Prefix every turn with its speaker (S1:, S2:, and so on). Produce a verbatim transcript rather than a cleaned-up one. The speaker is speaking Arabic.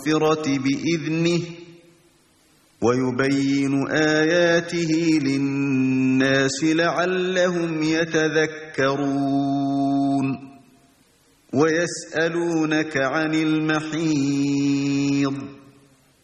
S1: المغفرة بإذنه ويبين آياته للناس لعلهم يتذكرون ويسألونك عن المحيض